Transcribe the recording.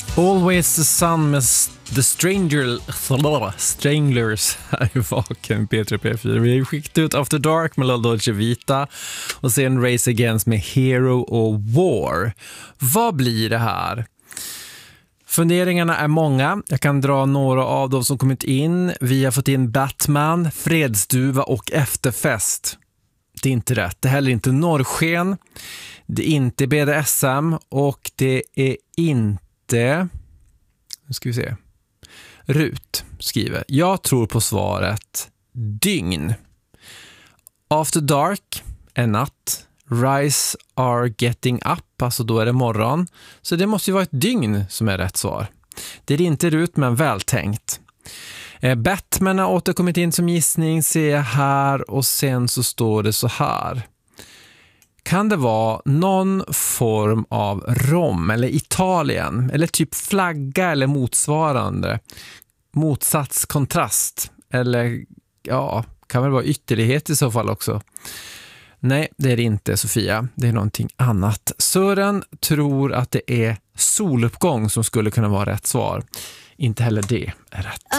Always the Sun med The Stranglers här i Vaken P3P4. Vi har skickat ut After Dark med La Dolce Vita och sen Race Against med Hero och War. Vad blir det här? Funderingarna är många. Jag kan dra några av dem som kommit in. Vi har fått in Batman, Fredsduva och Efterfest. Det är inte rätt. Det är heller inte Norrsken. Det är inte BDSM och det är inte... Nu ska vi se. Rut skriver: jag tror på svaret dygn. After dark är natt. Rise are getting up, alltså då är det morgon. Så det måste ju vara ett dygn som är rätt svar. Det är inte Rut, men vältänkt. Batman har återkommit in som gissning, ser jag här, och sen så står det så här. Kan det vara någon form av Rom eller Italien eller typ flagga eller motsvarande? Motsats, kontrast eller ja, kan väl vara ytterlighet i så fall också. Nej, det är det inte, Sofia. Det är någonting annat. Sören tror att det är soluppgång som skulle kunna vara rätt svar. Inte heller det är rätt.